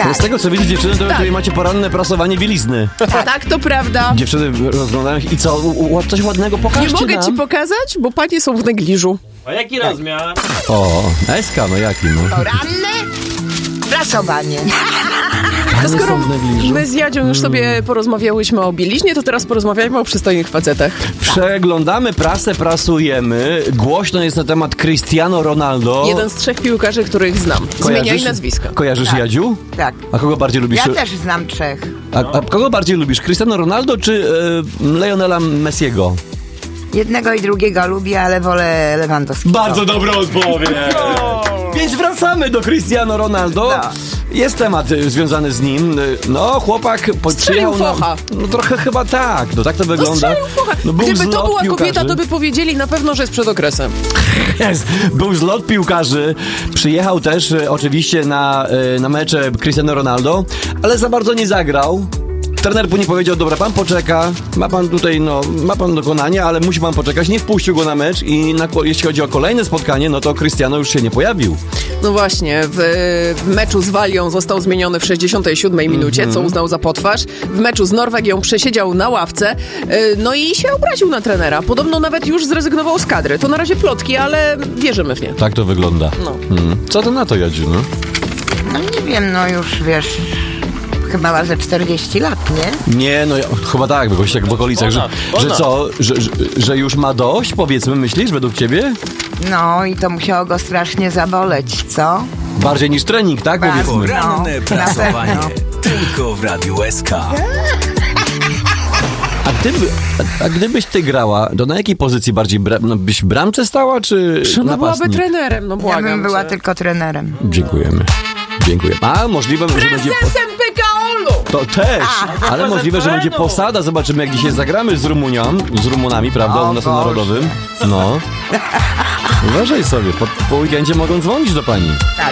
Tak. Z tego co widzę, dziewczyny, to tutaj macie poranne prasowanie bielizny. Tak, to prawda. Dziewczyny rozglądają się i co? Coś ładnego Nie pokażcie mogę nam. ci pokazać, bo panie są w negliżu. A jaki rozmiar? O, Eska, no jaki, no. Poranne prasowanie. To skoro są w negliżu. my z Jadzią już sobie porozmawiałyśmy o bieliźnie, to teraz porozmawiajmy o przystojnych facetach. Przeglądamy prasę, prasujemy. Głośno jest na temat Cristiano Ronaldo. Jeden z 3 piłkarzy, których znam. Zmienia i nazwiska. Kojarzysz, Tak. Jadziu? Tak. A kogo bardziej lubisz? Ja też znam 3. A kogo bardziej lubisz? Cristiano Ronaldo czy Lionela Messiego? Jednego i drugiego lubię, ale wolę Lewandowskiego. Bardzo dobra odpowiedź. Więc wracamy do Cristiano Ronaldo. No. Jest temat związany z nim. No, chłopak przyjechał focha. No trochę chyba tak. No tak to wygląda. Strzelił focha. No, był Gdyby to zlot była piłkarzy. kobieta, to by powiedzieli na pewno, że jest przed okresem. Jest. Był zlot piłkarzy. Przyjechał też oczywiście na mecze Cristiano Ronaldo, ale za bardzo nie zagrał. Trener później powiedział, dobra, pan poczeka, ma pan tutaj, ma pan dokonanie, ale musi pan poczekać. Nie wpuścił go na mecz i jeśli chodzi o kolejne spotkanie, no to Cristiano już się nie pojawił. No właśnie, w meczu z Walią został zmieniony w 67 minucie, co uznał za potwarz. W meczu z Norwegią przesiedział na ławce, no i się obraził na trenera. Podobno nawet już zrezygnował z kadry. To na razie plotki, ale wierzymy w nie. Tak to wygląda. No. Co to na to, Jadziu, no? No nie wiem, no już wiesz, chyba ma ze 40 lat, nie? Nie, no chyba tak, jakoś tak w okolicach, że Ponad. co, że już ma dość, powiedzmy, myślisz, według ciebie? No i to musiało go strasznie zaboleć, co? Bardziej niż trening, tak, Bardzo. powiedzmy? Poranne No, prasowanie. na pewno. Tylko w Radiu SK. A gdybyś ty grała, to na jakiej pozycji bardziej byś w bramce stała, czy Ona byłaby napastnik? trenerem, no Ja błagam bym była cię. tylko trenerem. Dziękujemy. Dziękuję. A możliwe, że będzie... Prezesem PKOL-u! To też, ale możliwe, że będzie PZPN-u. posada. Zobaczymy, jak dzisiaj zagramy z Rumunami, prawda, O u nas na Boże. Narodowym. No. Uważaj sobie, po weekendzie mogą dzwonić do pani. Tak.